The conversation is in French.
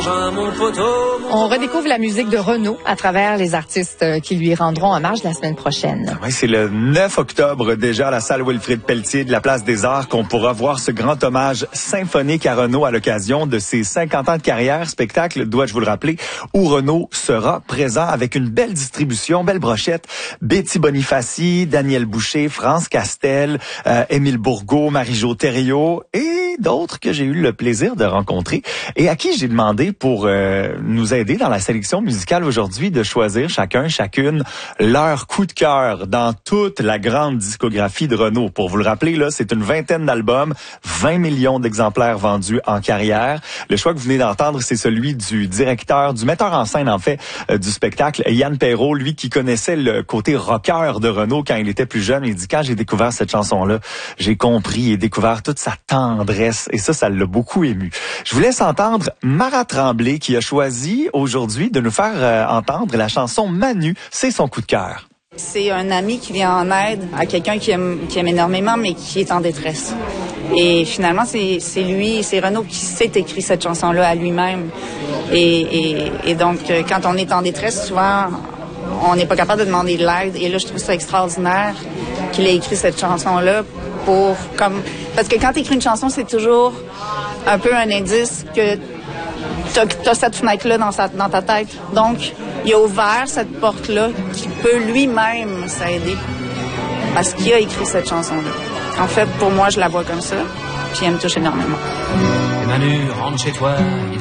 On redécouvre la musique de Renaud à travers les artistes qui lui rendront hommage la semaine prochaine. Oui, c'est le 9 octobre déjà à la salle Wilfrid Pelletier de la Place des Arts qu'on pourra voir ce grand hommage symphonique à Renaud à l'occasion de ses 50 ans de carrière. Spectacle, dois-je vous le rappeler, où Renaud sera présent avec une belle distribution, belle brochette. Betty Bonifaci, Daniel Boucher, France Castel, Émile Bourgault, Marie-Jo Thériault et d'autres que j'ai eu le plaisir de rencontrer et à qui j'ai demandé pour nous aider dans la sélection musicale aujourd'hui de choisir chacune leur coup de cœur dans toute la grande discographie de Renaud. Pour vous le rappeler, là, c'est une vingtaine d'albums, 20 millions d'exemplaires vendus en carrière. Le choix que vous venez d'entendre, c'est celui du directeur, du metteur en scène, en fait, du spectacle, Yann Perrault, lui qui connaissait le côté rocker de Renaud quand il était plus jeune. Il dit, quand j'ai découvert cette chanson-là, j'ai compris et découvert toute sa tendresse et ça l'a beaucoup ému. Je vous laisse entendre Mara Tremblay qui a choisi aujourd'hui de nous faire entendre la chanson Manu. C'est son coup de cœur. C'est un ami qui vient en aide à quelqu'un qui aime énormément, mais qui est en détresse. Et finalement, c'est Renaud qui s'est écrit cette chanson-là à lui-même. Et donc, quand on est en détresse, souvent, on n'est pas capable de demander de l'aide. Et là, je trouve ça extraordinaire qu'il ait écrit cette chanson-là parce que quand tu écris une chanson, c'est toujours un peu un indice que t'as cette fenêtre-là dans ta tête. Donc, il a ouvert cette porte-là qui peut lui-même s'aider parce qu'il a écrit cette chanson-là. En fait, pour moi, je la vois comme ça, puis elle me touche énormément. Et Manu, rentre chez toi.